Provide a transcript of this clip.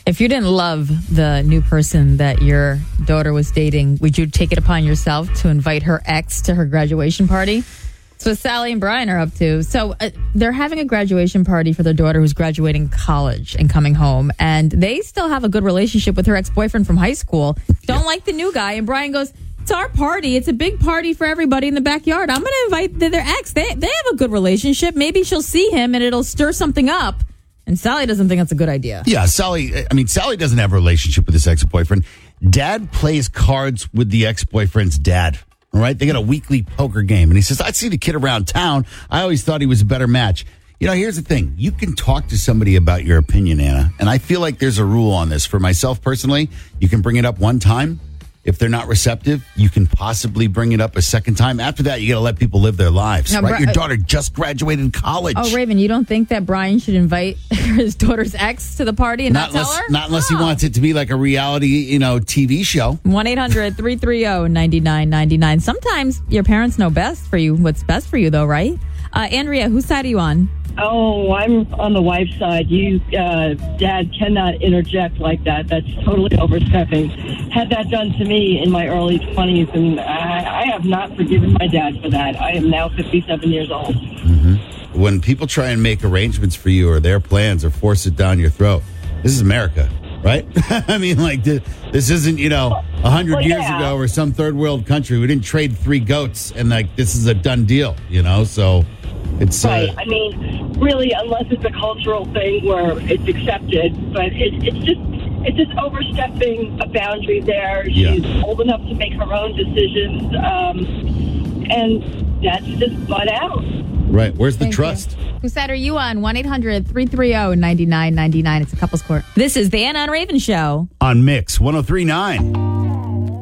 If you didn't love the new person that your daughter was dating, would you take it upon yourself to invite her ex to her graduation party? That's what Sally and Brian are up to. So they're having a graduation party for their daughter who's graduating college and coming home. And they still have a good relationship with her ex-boyfriend from high school. Don't like the new guy. And Brian goes, it's our party. It's a big party for everybody in the backyard. I'm going to invite their ex. They have a good relationship. Maybe she'll see him and it'll stir something up. And Sally doesn't think that's a good idea. Yeah, Sally doesn't have a relationship with this ex-boyfriend. Dad plays cards with the ex-boyfriend's dad. All right? They got a weekly poker game. And he says, I'd see the kid around town. I always thought he was a better match. You know, here's the thing. You can talk to somebody about your opinion, Anna. And I feel like there's a rule on this. For myself personally, you can bring it up one time. If they're not receptive, you can possibly bring it up a second time. After that, you got to let people live their lives, No, right? Your daughter just graduated college. Oh, Raven, you don't think that Brian should invite his daughter's ex to the party and not tell her? Not unless he wants it to be like a reality, TV show. 1-800-330-9999. Sometimes your parents know best for you, what's best for you, though, right? Andrea, whose side are you on? Oh, I'm on the wife's side. Dad cannot interject like that. That's totally overstepping. Had that done to me in my early 20s, and I have not forgiven my dad for that. I am now 57 years old. Mm-hmm. When people try and make arrangements for you or their plans or force it down your throat, this is America, right? I mean, like, this isn't, 100 years ago or some third world country. We didn't trade 3 goats and, this is a done deal, so... It's right. Really, unless it's a cultural thing where it's accepted, but it's just overstepping a boundary there. She's old enough to make her own decisions, and that's just butt out. Right. Where's the trust? Whose side are you on? 1-800-330-9999. It's a couple's court. This is the Anna and Raven Show on Mix 103.9.